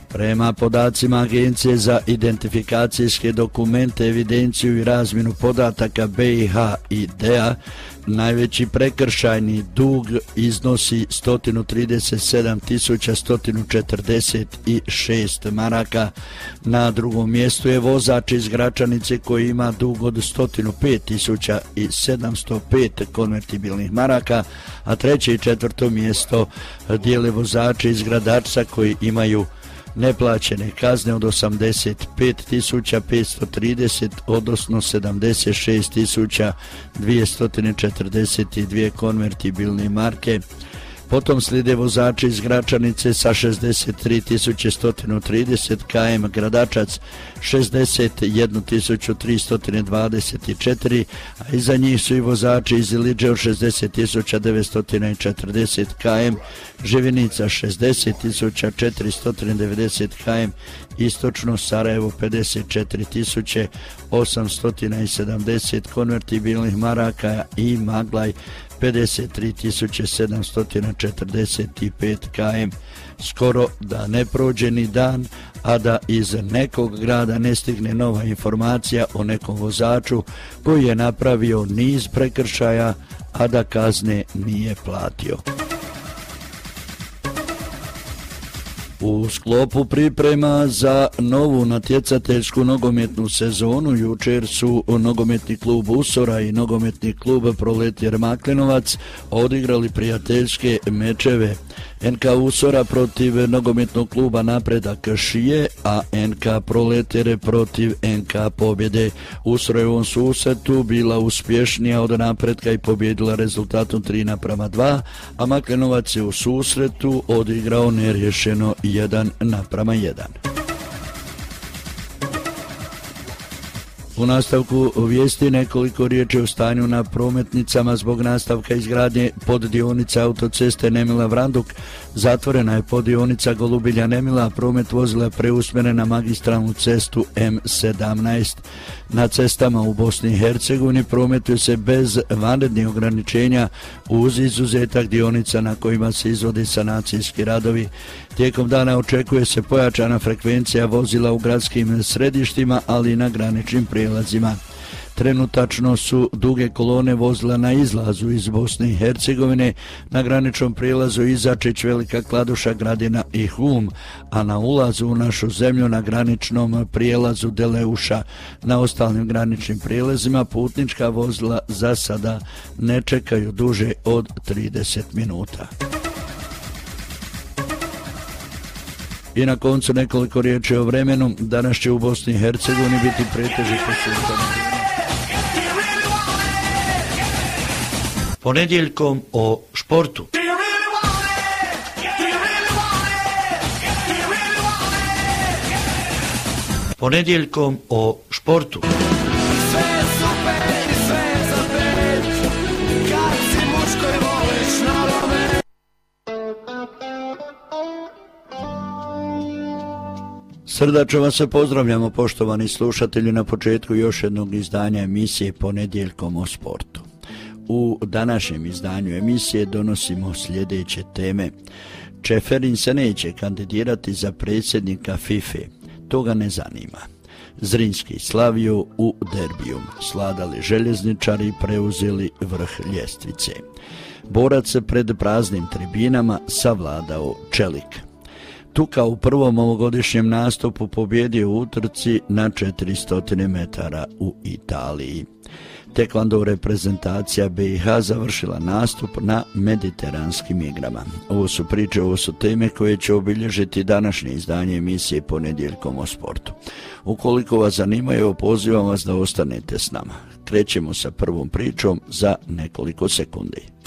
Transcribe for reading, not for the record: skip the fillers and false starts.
Prema podacima Agencije za identifikacijske dokumente, evidenciju i razmjenu podataka BiH i DEA, najveći prekršajni dug iznosi 137.146 maraka. Na drugom mjestu je vozač iz Gračanice koji ima dug od 105.705 konvertibilnih maraka, a treće i četvrto mjesto dijele vozači iz Gradačca koji imaju neplaćene kazne od 85.530, odnosno 76.242 konvertibilne marke. Potom slijede vozači iz Gračanice sa 63.130 km, Gradačac 61.324, a iza njih su i vozači iz Iliđe od 60.940 km, Živinica 60.490 km, istočno Sarajevo 54.870 konvertibilnih maraka i Maglaj 53.745 km. Skoro da ne prođe ni dan, a da iz nekog grada ne stigne nova informacija o nekom vozaču koji je napravio niz prekršaja, a da kazne nije platio. U sklopu priprema za novu natjecateljsku nogometnu sezonu jučer su nogometni klub Usora i nogometni klub Proletjer Maklenovac odigrali prijateljske mečeve. NK Usora protiv nogometnog kluba Napredak Šije, a NK Proletjere protiv NK Pobjede. Usora je u ovom susretu bila uspješnija od Napredka i pobjedila rezultatom 3:2, a Maklenovac je u susretu odigrao nerješeno 1:1. U nastavku vijesti nekoliko riječi o stanju na prometnicama zbog nastavka izgradnje poddionica autoceste Nemila-Vranduk. Zatvorena je poddionica Golubilja-Nemila, a promet vozila preusmjeren na magistralnu cestu M17. Na cestama u Bosni i Hercegovini prometuje se bez vanrednih ograničenja uz izuzetak dionica na kojima se izvode sanacijski radovi. Tijekom dana očekuje se pojačana frekvencija vozila u gradskim središtima, ali i na graničnim prijelazima. Trenutačno su duge kolone vozila na izlazu iz Bosne i Hercegovine, na graničnom prijelazu Izačić, Velika Kladuša, Gradina i Hum, a na ulazu u našu zemlju na graničnom prijelazu Deleuša. Na ostalim graničnim prijelazima putnička vozila za sada ne čekaju duže od 30 minuta. I na koncu nekoliko riječi o vremenu. Danas će u Bosni i Hercegovini biti pretežito sunčano. Ponedjeljkom o športu. Ponedjeljkom o športu. Sve je super i sve je za pet, kad si muško i voliš nogomet. Srdačno vas se pozdravljamo, poštovani slušatelji, na početku još jednog izdanja emisije Ponedjeljkom o sportu. U današnjem izdanju emisije donosimo sljedeće teme. Čeferin se neće kandidirati za predsjednika FIFA, to ga ne zanima. Zrinski slavio u derbiju, sladali željezničari i preuzeli vrh ljestvice. Borac pred praznim tribinama savladao Čelik. Tuka u prvom ovogodišnjem nastupu pobjedio u utrci na 400 metara u Italiji. Tekvando reprezentacija BiH završila nastup na mediteranskim igrama. Ovo su priče, ovo su teme koje će obilježiti današnje izdanje emisije Ponedjeljkom o sportu. Ukoliko vas zanimaju, pozivam vas da ostanete s nama. Krećemo sa prvom pričom za nekoliko sekundi.